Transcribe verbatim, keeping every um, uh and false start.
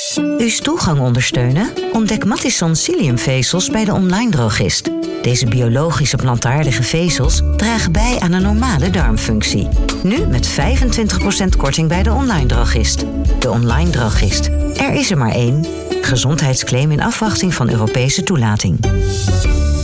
Uw stoelgang ondersteunen? Ontdek Matisson psylliumvezels bij de online drogist. Deze biologische plantaardige vezels dragen bij aan een normale darmfunctie. Nu met vijfentwintig procent korting bij de online drogist. De online drogist. Er is er maar één. Gezondheidsclaim in afwachting van Europese toelating.